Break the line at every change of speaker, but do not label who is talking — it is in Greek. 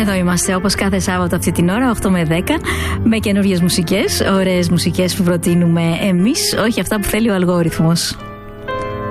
Εδώ είμαστε όπως κάθε Σάββατο αυτή την ώρα, 8 με 10, με καινούργιες μουσικές, ωραίες μουσικές που προτείνουμε εμείς, όχι αυτά που θέλει ο αλγόριθμος.